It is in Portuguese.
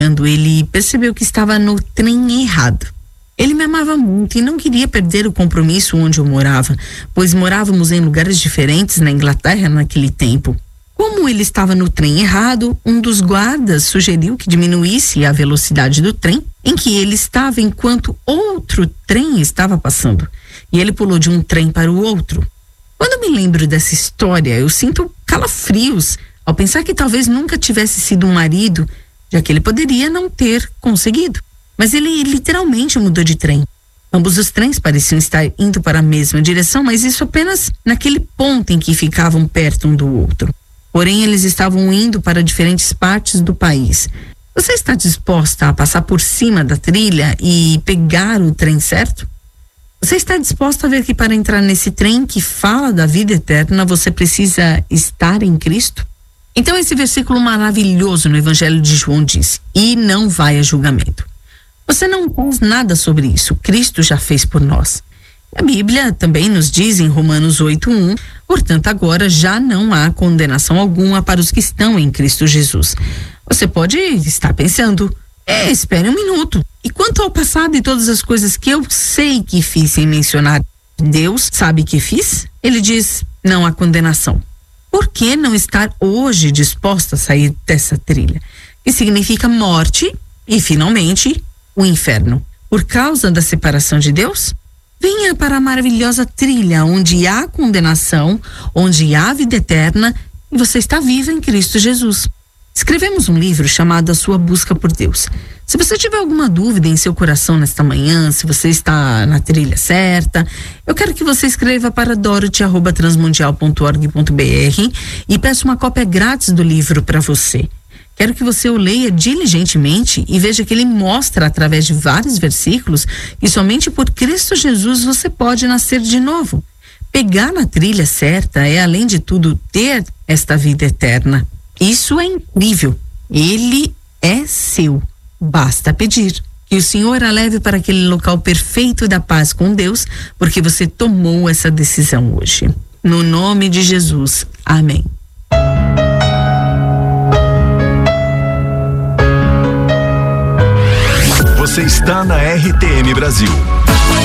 ele percebeu que estava no trem errado. Ele me amava muito e não queria perder o compromisso onde eu morava, pois morávamos em lugares diferentes na Inglaterra naquele tempo. Como ele estava no trem errado, um dos guardas sugeriu que diminuísse a velocidade do trem em que ele estava enquanto outro trem estava passando. E ele pulou de um trem para o outro. Quando me lembro dessa história, eu sinto calafrios ao pensar que talvez nunca tivesse sido um marido, já que ele poderia não ter conseguido. Mas ele literalmente mudou de trem. Ambos os trens pareciam estar indo para a mesma direção, mas isso apenas naquele ponto em que ficavam perto um do outro. Porém, eles estavam indo para diferentes partes do país. Você está disposta a passar por cima da trilha e pegar o trem certo? Você está disposta a ver que para entrar nesse trem que fala da vida eterna, você precisa estar em Cristo? Então esse versículo maravilhoso no Evangelho de João diz: e não vai a julgamento. Você não faz nada sobre isso, Cristo já fez por nós. A Bíblia também nos diz em Romanos 8:1, portanto agora já não há condenação alguma para os que estão em Cristo Jesus. Você pode estar pensando, espere um minuto. E quanto ao passado e todas as coisas que eu sei que fiz sem mencionar, Deus sabe que fiz? Ele diz, não há condenação. Por que não estar hoje disposta a sair dessa trilha? Que significa morte e, finalmente, o inferno. Por causa da separação de Deus? Venha para a maravilhosa trilha onde há condenação, onde há vida eterna e você está viva em Cristo Jesus. Escrevemos um livro chamado A Sua Busca por Deus. Se você tiver alguma dúvida em seu coração nesta manhã, se você está na trilha certa, eu quero que você escreva para dorothy@transmundial.org.br e peça uma cópia grátis do livro para você. Quero que você o leia diligentemente e veja que ele mostra, através de vários versículos, que somente por Cristo Jesus você pode nascer de novo. Pegar na trilha certa é, além de tudo, ter esta vida eterna. Isso é incrível. Ele é seu. Basta pedir. Que o Senhor a leve para aquele local perfeito da paz com Deus, porque você tomou essa decisão hoje. No nome de Jesus. Amém. Você está na RTM Brasil.